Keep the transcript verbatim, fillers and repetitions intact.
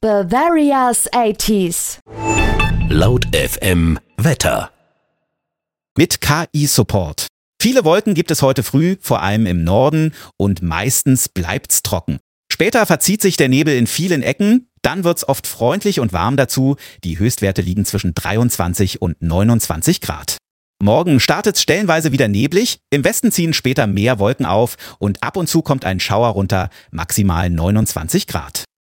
Bavaria's eighties. Laut F M Wetter. Mit K I-Support. Viele Wolken gibt es heute früh, vor allem im Norden, und meistens bleibt's trocken. Später verzieht sich der Nebel in vielen Ecken, dann wird's oft freundlich und warm dazu. Die Höchstwerte liegen zwischen dreiundzwanzig und neunundzwanzig Grad. Morgen startet's stellenweise wieder neblig, im Westen ziehen später mehr Wolken auf und ab und zu kommt ein Schauer runter, maximal neunundzwanzig Grad.